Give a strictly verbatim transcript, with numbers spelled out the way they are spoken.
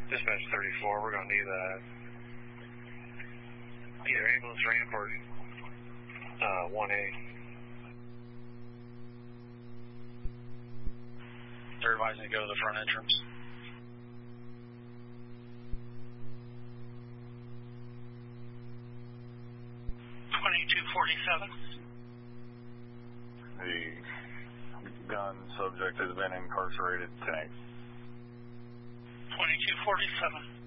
Dispatch thirty-four, we're going to need a, either ambulance ramp or uh, one A. They're advising to go to the front entrance. twenty-two forty-seven. The gun subject has been incarcerated tonight. twenty-two forty-seven.